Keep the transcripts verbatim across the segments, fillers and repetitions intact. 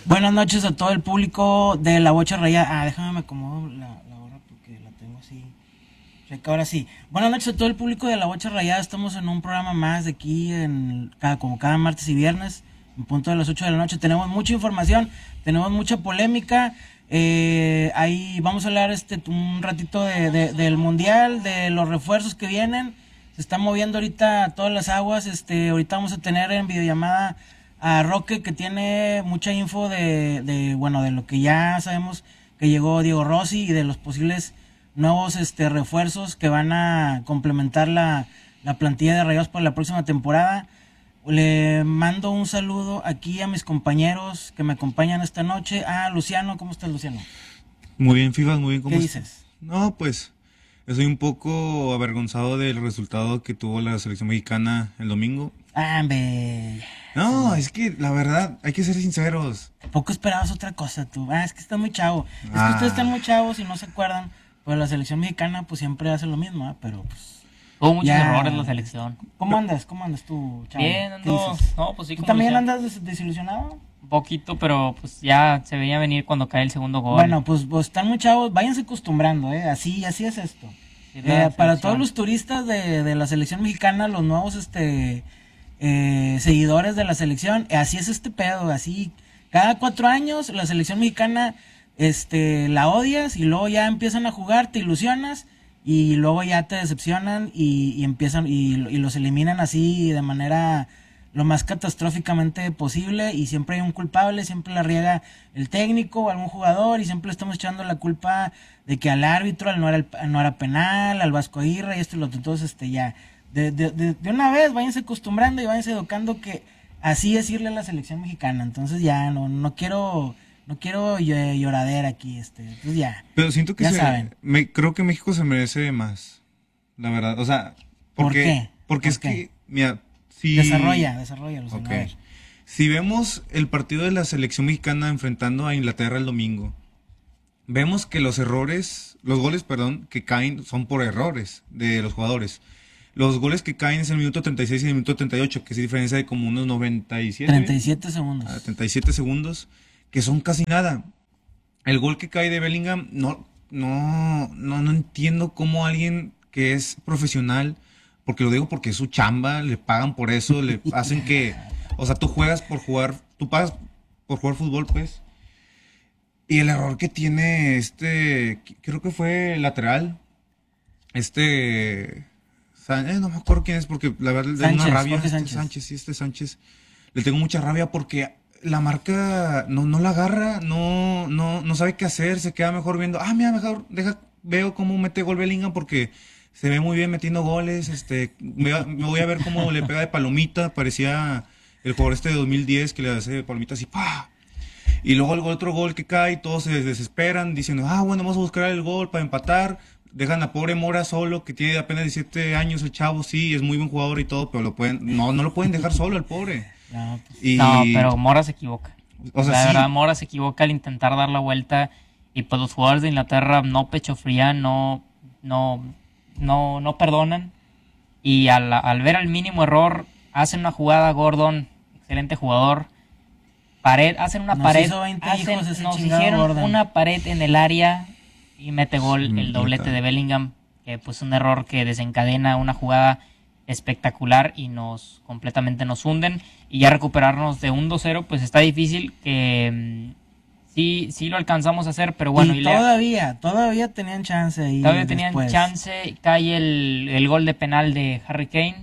Buenas noches a todo el público de La Bocha Rayada. Ah, déjame me acomodo la, la hora porque la tengo así. Checa, ahora sí. Buenas noches a todo el público de La Bocha Rayada. Estamos en un programa más de aquí, en cada, como cada martes y viernes, en punto de las ocho de la noche. Tenemos mucha información, tenemos mucha polémica. Eh, ahí vamos a hablar este un ratito de, de, del mundial, de los refuerzos que vienen. Se están moviendo ahorita todas las aguas. Este, ahorita vamos a tener en videollamada a Roque, que tiene mucha info de, de, bueno, de lo que ya sabemos que llegó Diego Rossi y de los posibles nuevos este refuerzos que van a complementar la, la plantilla de Rayados para la próxima temporada. Le mando un saludo aquí a mis compañeros que me acompañan esta noche. Ah, Luciano, ¿cómo estás, Luciano? Muy bien, Fifas, muy bien. ¿Cómo ¿Qué estás? dices? No, pues estoy un poco avergonzado del resultado que tuvo la selección mexicana el domingo. Ah, be... No, es que la verdad, hay que ser sinceros. Poco esperabas otra cosa tú. Ah, es que está muy chavo. Es que Ah. ustedes están muy chavos y no se acuerdan. Pues la selección mexicana pues siempre hace lo mismo, ¿eh? Pero pues... Tuvo muchos Ya. errores la selección. ¿Cómo andas? ¿Cómo andas tú, chavo? Bien, ¿Qué ando. dices? No, pues sí, ¿Tú como también decía, andas des- desilusionado? un poquito, pero pues ya se veía venir cuando cae el segundo gol. Bueno, pues, pues están muy chavos, váyanse acostumbrando, ¿eh? Así, así es esto. Sí, la Eh, para selección. todos los turistas de, de la selección mexicana, los nuevos este eh, seguidores de la selección, eh, así es este pedo, así cada cuatro años la selección mexicana este la odias y luego ya empiezan a jugar, te ilusionas y luego ya te decepcionan y, y empiezan y, y los eliminan así de manera lo más catastróficamente posible y siempre hay un culpable, siempre la riega el técnico o algún jugador y siempre le estamos echando la culpa de que al árbitro al no era, el- no era penal, al Vasco Aguirre y esto y lo otro. Entonces este ya de, de, de, de una vez váyanse acostumbrando y váyanse educando que así es irle a la selección mexicana. Entonces ya no no quiero no quiero ll- lloradera aquí, este, entonces ya. Pero siento que Ya se, saben. me, creo que México se merece más, la verdad. O sea, ¿Por porque, qué? porque ¿Por es qué? que, mira, si... Desarrolla, desarrolla, Luciano, Ok. a ver. Si vemos el partido de la selección mexicana enfrentando a Inglaterra el domingo, vemos que los errores, los goles, perdón, que caen son por errores de los jugadores. Los goles que caen es en el minuto treinta y seis y en el minuto treinta y ocho, que es diferencia de como unos noventa y siete, treinta y siete segundos. ah, treinta y siete segundos, que son casi nada. El gol que cae de Bellingham, no, no, no, no entiendo cómo alguien que es profesional, porque lo digo porque es su chamba, le pagan por eso, le hacen que, o sea, tú juegas por jugar, tú pagas por jugar fútbol, pues. Y el error que tiene este, creo que fue lateral, este, San- eh, no me acuerdo quién es, porque la verdad le tengo una Sánchez, rabia. Jorge Este Sánchez. Sánchez, sí, este Sánchez. Le tengo mucha rabia porque la marca no, no la agarra, no, no, no sabe qué hacer, se queda mejor viendo, ah, mira, mejor deja, veo cómo mete gol Bellingham porque se ve muy bien metiendo goles, este, me, va- me voy a ver cómo le pega de palomita, parecía el jugador este de dos mil diez que le hace de palomita así, ¡pah! Y luego el otro gol que cae, todos se desesperan diciendo, ah, bueno, vamos a buscar el gol para empatar. Dejan a pobre Mora solo, que tiene apenas diecisiete años el chavo, sí, es muy buen jugador y todo, pero lo pueden, no, no lo pueden dejar solo al pobre. No, pues, Y, No, pero Mora se equivoca. o sea, la sí, verdad, Mora se equivoca al intentar dar la vuelta. Y pues los jugadores de Inglaterra no pecho frían, no, no, no, no perdonan. Y al, al ver el mínimo error, hacen una jugada Gordon, excelente jugador. Pared, hacen una Nos pared, hizo veinte hacen- hijos ese nos chingado hicieron Gordon. una pared en el área y mete gol, Sí, el doblete neta. de Bellingham, que pues un error que desencadena una jugada espectacular y nos completamente nos hunden. Y ya recuperarnos de un dos cero pues está difícil, que mm, sí, sí lo alcanzamos a hacer, pero bueno, y y le- todavía, todavía tenían chance ahí. todavía tenían después. chance, cae el, el gol de penal de Harry Kane,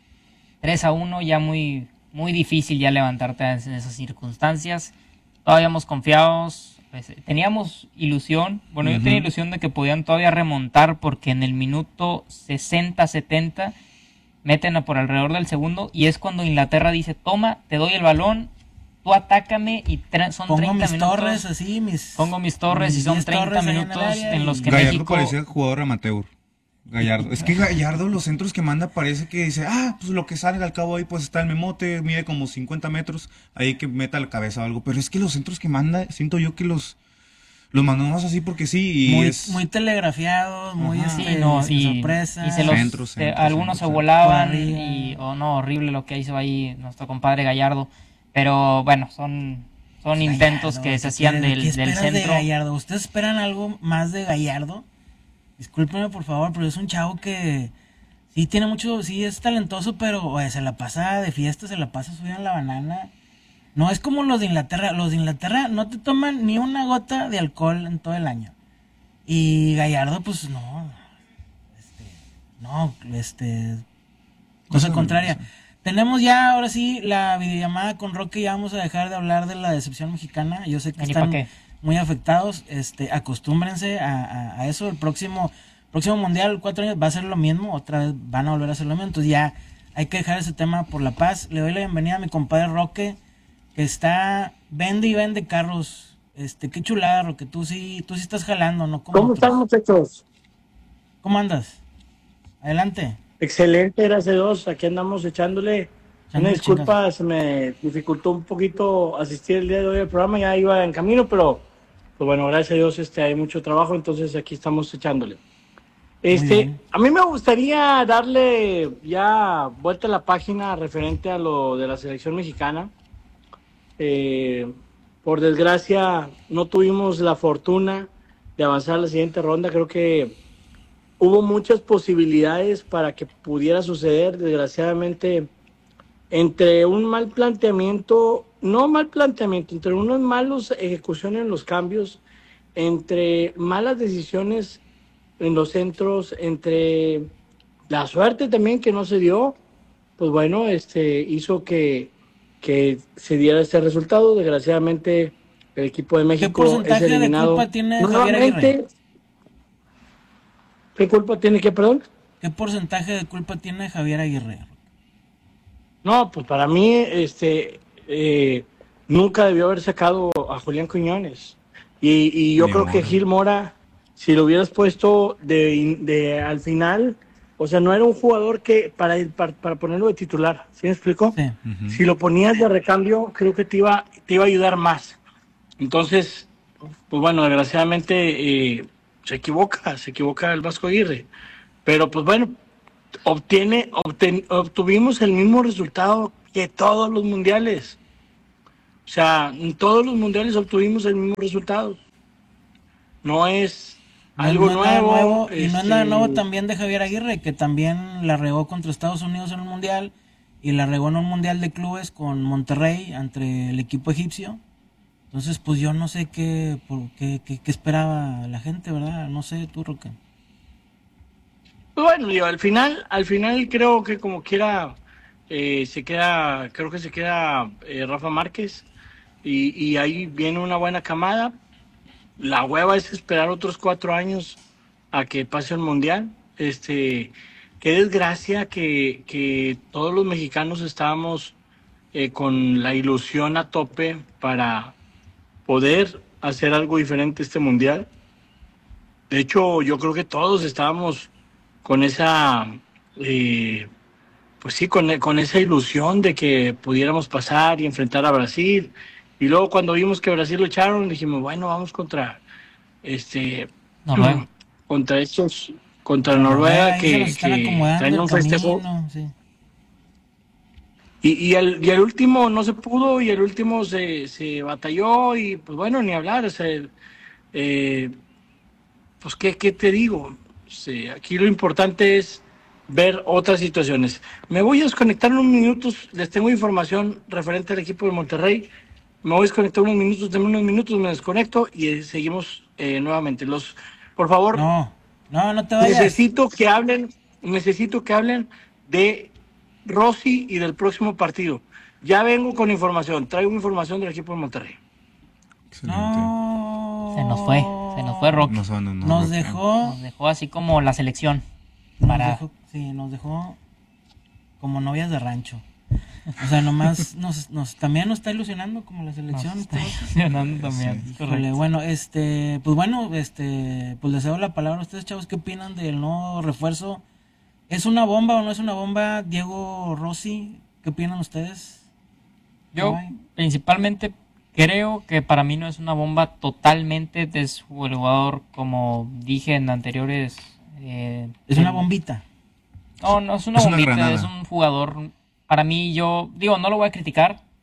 tres a uno, ya muy, muy difícil ya levantarte en esas circunstancias. Todavía hemos confiados, pues, teníamos ilusión, bueno, yo Ujú. tenía ilusión de que podían todavía remontar porque en el minuto sesenta setenta meten a por alrededor del segundo y es cuando Inglaterra dice, toma, te doy el balón, tú atácame y tra- son Pongo treinta mis minutos. torres así, mis... Pongo mis torres y mis son diez treinta torres ahí en el minutos área en y- los que Gallardo México... parecía jugador amateur. Gallardo. Es que Gallardo, los centros que manda, parece que dice, ah, pues lo que salga al cabo ahí, pues está el memote, mide como cincuenta metros, ahí que meta la cabeza o algo. Pero es que los centros que manda, siento yo que los, los mandamos así porque sí, y muy, es muy telegrafiados, muy Ajá. este, Sí, no, sin y, sorpresa. y se los, Centro, se- centro, algunos centro, se centro. volaban Por arriba. y, oh no, horrible lo que hizo ahí nuestro compadre Gallardo, pero bueno, son, Son intentos Gallardo, que se ¿qué hacían quieres? del, ¿Qué del esperas de centro. Gallardo? ¿Ustedes esperan algo más de Gallardo? Discúlpenme por favor, pero es un chavo que sí tiene mucho, sí es talentoso, pero oye, se la pasa de fiesta, se la pasa subido en la banana. No es como los de Inglaterra. Los de Inglaterra no te toman ni una gota de alcohol en todo el año. Y Gallardo, pues no. Este, no, este. Cosa Cosa contraria. nerviosa. Tenemos ya, ahora sí, la videollamada con Roque. Ya vamos a dejar de hablar de la decepción mexicana. Yo sé que Ni pa' están qué. muy afectados. Este, acostúmbrense a, a, a eso. El próximo, próximo mundial, cuatro años, va a ser lo mismo. Otra vez van a volver a hacer lo mismo. Entonces ya hay que dejar ese tema por la paz. Le doy la bienvenida a mi compadre Roque, que está, vende y vende carros. Este, qué chulada, Roque. Tú sí, tú sí estás jalando, no como ¿Cómo están, otros. muchachos? ¿Cómo andas? Adelante. Excelente, gracias a Dios. Aquí andamos echándole. Una Echándole chingas. disculpa, se me dificultó un poquito asistir el día de hoy al programa, ya iba en camino, pero pues bueno, gracias a Dios este, hay mucho trabajo, entonces aquí estamos echándole. Muy Este, bien. a mí me gustaría darle ya vuelta a la página referente a lo de la selección mexicana. Eh, por desgracia, no tuvimos la fortuna de avanzar a la siguiente ronda. Creo que hubo muchas posibilidades para que pudiera suceder. Desgraciadamente, entre un mal planteamiento, no mal planteamiento, entre unas malas ejecuciones en los cambios, entre malas decisiones en los centros, entre la suerte también que no se dio, pues bueno, este hizo que, que se diera este resultado. Desgraciadamente, el equipo de ¿Qué México es porcentaje de eliminado culpa tiene Javier Aguirre? nuevamente. ¿Qué culpa tiene que, perdón? ¿Qué porcentaje de culpa tiene Javier Aguirre? No, pues para mí, este, eh, nunca debió haber sacado a Julián Quiñones. Y, y yo Ni creo que Mora. Gil Mora, si lo hubieras puesto de, de al final, o sea, no era un jugador que para, para, para ponerlo de titular, ¿sí me explico? Sí. Ujú. Si lo ponías de recambio, creo que te iba, te iba a ayudar más. Entonces, pues bueno, desgraciadamente eh, se equivoca, se equivoca el Vasco Aguirre. Pero pues bueno, obtiene, obten- obtuvimos el mismo resultado que todos los mundiales. O sea, en todos los mundiales obtuvimos el mismo resultado. No es No es, algo no es nada nuevo. nuevo. Y no es nada nuevo Este, también de Javier Aguirre, que también la regó contra Estados Unidos en un mundial. Y la regó en un mundial de clubes con Monterrey entre el equipo egipcio. Entonces, pues yo no sé qué, por, qué, qué, qué esperaba la gente, ¿verdad? No sé, tú, Roque. pues bueno, digo, al final, al final creo que como quiera eh, se queda, creo que se queda eh, Rafa Márquez y, y ahí viene una buena camada. La hueva es esperar otros cuatro años a que pase el mundial. Este, qué desgracia que, que todos los mexicanos estábamos eh, con la ilusión a tope para poder hacer algo diferente este mundial. De hecho, yo creo que todos estábamos con esa, eh, pues sí, con, con esa ilusión de que pudiéramos pasar y enfrentar a Brasil. Y luego cuando vimos que Brasil lo echaron, dijimos, bueno, vamos contra este Noruega. contra estos, contra Pero Noruega ahí se nos que, están que acomodando traen el un festejo. camino, sí. Y, y, el, y el último no se pudo y el último se, se batalló y pues bueno, ni hablar. O sea, eh, pues ¿qué, qué te digo? Sí, aquí lo importante es ver otras situaciones. Me voy a desconectar unos minutos, les tengo información referente al equipo de Monterrey. Me voy a desconectar unos minutos, tengo unos minutos, me desconecto y eh, seguimos eh, nuevamente. Los, por favor, No, no, no te vayas. necesito que hablen, necesito que hablen de Rossi y del próximo partido. Ya vengo con información, traigo información del equipo de Monterrey. Excelente. No. Se nos fue, se nos fue Roque. Nos abandonó Nos Roque. dejó. Nos dejó así como la selección. Nos Para... dejó, sí, nos dejó como novias de rancho. O sea, nomás nos, nos también nos está ilusionando como la selección. Nos está este vato. ilusionando también. Sí. Híjole, Correcto. bueno, este, pues bueno, este, pues les cedo la palabra a ustedes, chavos, ¿qué opinan del nuevo refuerzo? ¿Es una bomba o no es una bomba? Diego Rossi, ¿qué opinan ustedes? Yo Ay. principalmente creo que para mí no es una bomba totalmente de su jugador, como dije en anteriores. eh, Es una bombita. No, no es una Es una bombita, granada. es un jugador. Para mí, yo digo, no lo voy a criticar,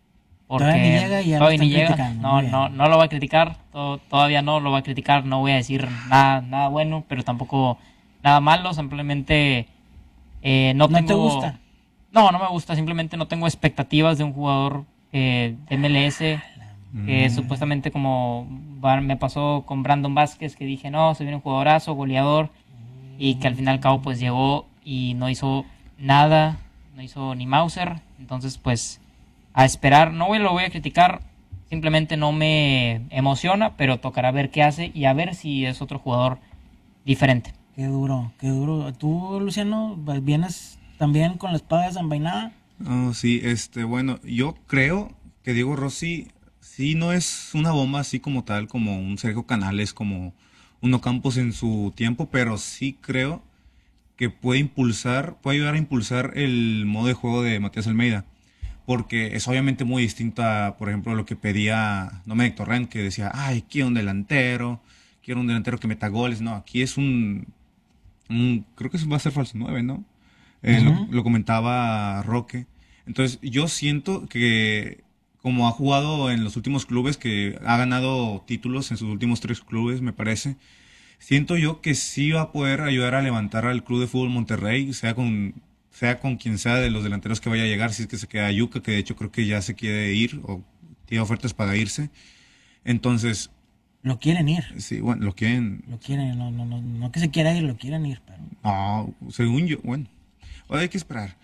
Porque Todavía ni llega y ya lo todavía ni están llega. criticando. No, Muy bien. no, no lo voy a criticar. to- Todavía no lo voy a criticar. No voy a decir nada, nada bueno, pero tampoco nada malo. Simplemente eh, no, ¿No tengo. te gusta? No, no me gusta. Simplemente no tengo expectativas de un jugador eh, de M L S. Que Mm. supuestamente como va- me pasó con Brandon Vázquez, que dije, no, se viene un jugadorazo, goleador, y que al fin y al cabo pues llegó y no hizo nada, no hizo ni Mauser. Entonces pues a esperar, no voy- lo voy a criticar, simplemente no me emociona, pero tocará ver qué hace y a ver si es otro jugador diferente. Qué duro, qué duro. ¿Tú, Luciano, vienes también con la espada desenvainada? Oh, sí, este, bueno, yo creo que Diego Rossi sí no es una bomba así como tal, como un Sergio Canales, como uno Campos en su tiempo, pero sí creo que puede impulsar, puede ayudar a impulsar el modo de juego de Matías Almeida, porque es obviamente muy distinto a, por ejemplo, lo que pedía Domènech Torrent, que decía, ay, quiero un delantero, quiero un delantero que meta goles. No, aquí es un, un creo que eso va a ser falso nueve, ¿no? Eh, lo, Ujú. lo comentaba Roque. Entonces, yo siento que como ha jugado en los últimos clubes, que ha ganado títulos en sus últimos tres clubes, me parece, siento yo que sí va a poder ayudar a levantar al Club de Fútbol Monterrey, sea con, sea con quien sea de los delanteros que vaya a llegar, si es que se queda Yuca, que de hecho creo que ya se quiere ir, o tiene ofertas para irse. Entonces, Lo quieren ir, sí, bueno, lo quieren. lo quieren, no, no, no, no que se quiera ir, lo quieren ir, pero... No, según yo, bueno, hay que esperar.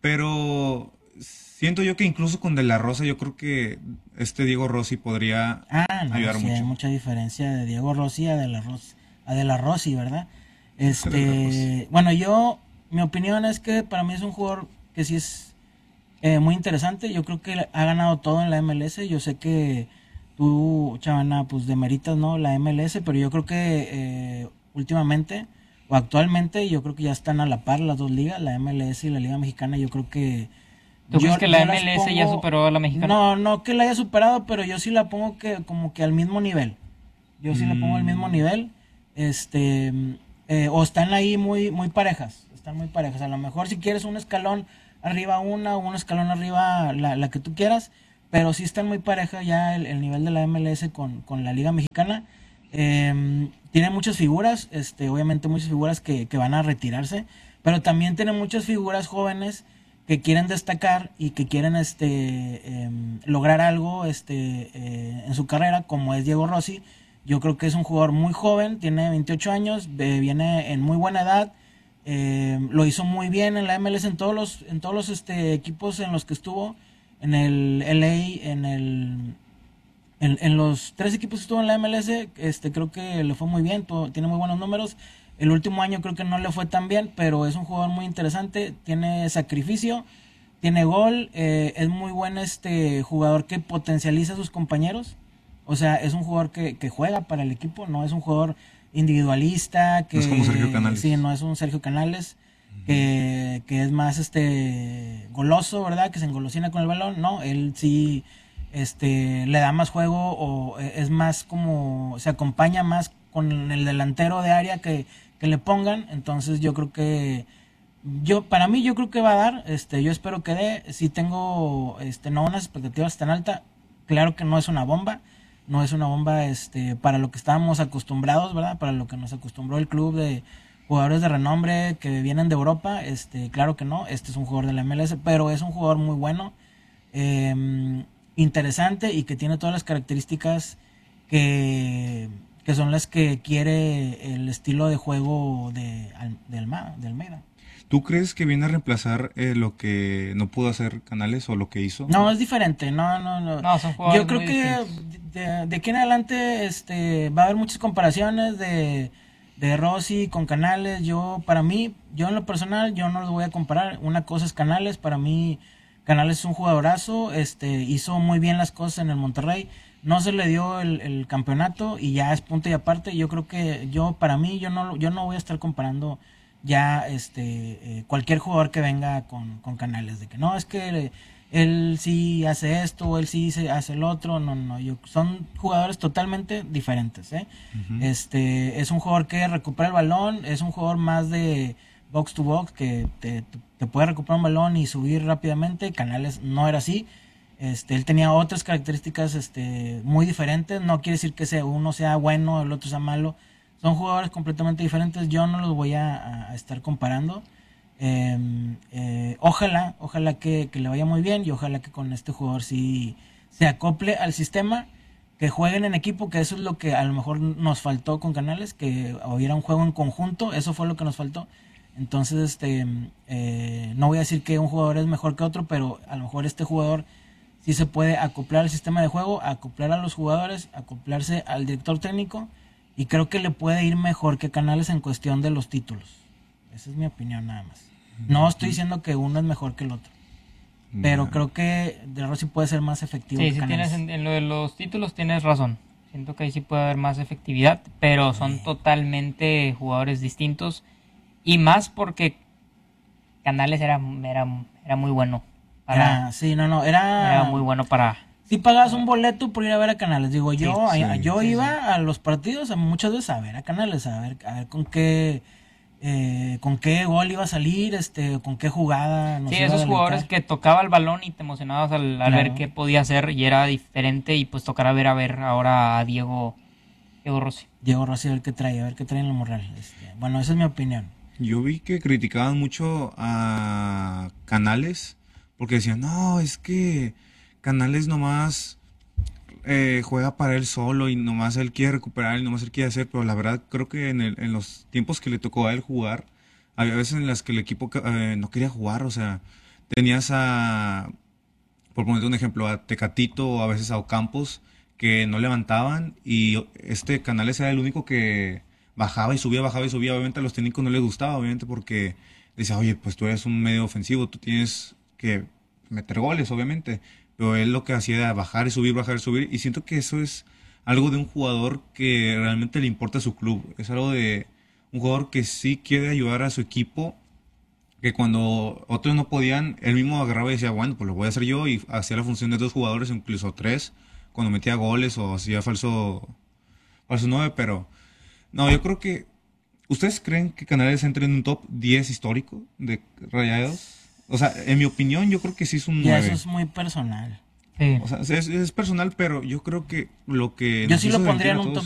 Pero siento yo que incluso con De La Rosa, yo creo que este Diego Rossi podría Ah, no, ayudar sí, hay mucho. mucha diferencia de Diego Rossi a De La Rossi, a De La Rossi, ¿verdad? De La Este, bueno, yo, mi opinión es que para mí es un jugador que sí es eh, muy interesante. Yo creo que ha ganado todo en la M L S. Yo sé que tú, Chavana, pues demeritas, ¿no? La M L S, pero yo creo que eh, últimamente o actualmente yo creo que ya están a la par las dos ligas, la M L S y la Liga Mexicana. Yo creo que ¿Tú yo, crees que la yo las M L S ya pongo- superó a la mexicana? No, no que la haya superado, pero yo sí la pongo que como que al mismo nivel. Yo sí la pongo al mismo Mm. nivel. Este, eh, o están ahí muy, muy parejas. Están muy parejas. A lo mejor si quieres un escalón arriba una o un escalón arriba la, la que tú quieras. Pero sí están muy parejas ya el, el nivel de la M L S con, con la Liga Mexicana. Eh, tiene muchas figuras, este, obviamente muchas figuras que, que van a retirarse. Pero también tiene muchas figuras jóvenes que quieren destacar y que quieren este eh, lograr algo este eh, en su carrera, como es Diego Rossi. Yo creo que es un jugador muy joven, tiene veintiocho años, eh, viene en muy buena edad, eh, lo hizo muy bien en la M L S en todos los en todos los este equipos en los que estuvo, en el L A, en el en, en los tres equipos que estuvo en la M L S, este, creo que le fue muy bien, todo, tiene muy buenos números. El último año creo que no le fue tan bien, pero es un jugador muy interesante, tiene sacrificio, tiene gol, eh, es muy buen este jugador que potencializa a sus compañeros. O sea, es un jugador que, que juega para el equipo, no es un jugador individualista, que No es como Sergio Canales. sí, no es un Sergio Canales, que, que es más este goloso, ¿verdad? Que se engolosina con el balón. No, él sí este le da más juego o es más como se acompaña más con el delantero de área que, que le pongan. Entonces yo creo que yo para mí yo creo que va a dar, este yo espero que dé. Si tengo este no unas expectativas tan altas, claro que no es una bomba, no es una bomba este para lo que estábamos acostumbrados, ¿verdad? Para lo que nos acostumbró el club de jugadores de renombre que vienen de Europa, este claro que no, este es un jugador de la M L S, pero es un jugador muy bueno, eh, interesante y que tiene todas las características que, que son las que quiere el estilo de juego de, de, Almada, de Almeida. ¿Tú crees que viene a reemplazar eh, lo que no pudo hacer Canales o lo que hizo? No, es diferente, no, no, no. No, son jugadores Yo creo muy que distintos. de, de aquí en adelante este, va a haber muchas comparaciones de, de Rossi con Canales. Yo, para mí, yo en lo personal, yo no los voy a comparar. Una cosa es Canales, para mí Canales es un jugadorazo, este, hizo muy bien las cosas en el Monterrey. No se le dio el, el campeonato y ya es punto y aparte. Yo creo que yo, para mí, yo no, yo no voy a estar comparando ya este eh, cualquier jugador que venga con, con Canales, de que no, es que él sí hace esto, él sí hace el otro. No, no, yo, son jugadores totalmente diferentes, ¿eh? Ujú. Este, es un jugador que recupera el balón, es un jugador más de box to box, que te, te puede recuperar un balón y subir rápidamente. Canales no era así. Este, él tenía otras características este, muy diferentes. No quiere decir que sea, uno sea bueno, el otro sea malo. Son jugadores completamente diferentes. Yo no los voy a, a estar comparando. Eh, eh, ojalá, ojalá que, que le vaya muy bien y ojalá que con este jugador sí se acople al sistema, que jueguen en equipo, que eso es lo que a lo mejor nos faltó con Canales, que hubiera un juego en conjunto, eso fue lo que nos faltó. Entonces, este, eh, no voy a decir que un jugador es mejor que otro, pero a lo mejor este jugador sí se puede acoplar al sistema de juego, acoplar a los jugadores, acoplarse al director técnico, y creo que le puede ir mejor que Canales en cuestión de los títulos. Esa es mi opinión nada más. No estoy diciendo que uno es mejor que el otro, pero Bueno. creo que De Rossi puede ser más efectivo Sí, que sí Canales. tienes en, en lo de los títulos tienes razón. Siento que ahí sí puede haber más efectividad, pero son totalmente jugadores distintos y más porque Canales era era, era muy bueno para Era, sí, no, no, era... era muy bueno para Si pagabas un boleto por ir a ver a Canales, digo, yo Sí, a- sí, yo sí, iba a los partidos a- muchas veces a ver a Canales, a ver, a ver con qué eh, con qué gol iba a salir, este, con qué jugada nos sí, iba a esos deleitar. jugadores que tocaba el balón y te emocionabas al, al Claro. ver qué podía hacer y era diferente y pues tocará ver a ver ahora a Diego Diego Rossi. Diego Rossi, a ver qué trae, a ver qué trae en la Morral. Este, bueno, esa es mi opinión. Yo vi que criticaban mucho a Canales porque decían, no, es que Canales nomás eh, juega para él solo y nomás él quiere recuperar y nomás él quiere hacer, pero la verdad creo que en, el- en los tiempos que le tocó a él jugar, había veces en las que el equipo eh, no quería jugar, o sea, tenías a, por ponerte un ejemplo, a Tecatito o a veces a Ocampos que no levantaban y este Canales era el único que bajaba y subía, bajaba y subía. Obviamente a los técnicos no les gustaba, obviamente porque decía, oye, pues tú eres un medio ofensivo, tú tienes que meter goles, obviamente. Pero él lo que hacía era bajar y subir, bajar y subir. Y siento que eso es algo de un jugador que realmente le importa a su club. Es algo de un jugador que sí quiere ayudar a su equipo, que cuando otros no podían, él mismo agarraba y decía, bueno, pues lo voy a hacer yo, y hacía la función de dos jugadores, incluso tres, cuando metía goles o hacía falso, falso nueve, pero no, yo creo que, ¿ustedes creen que Canales entre en un top diez histórico de Rayados? O sea, en mi opinión, yo creo que sí es un Ya nueve. eso es muy personal. Sí. O sea, es, es personal, pero yo creo que lo que Yo nos sí hizo lo pondría sentir en a un todos-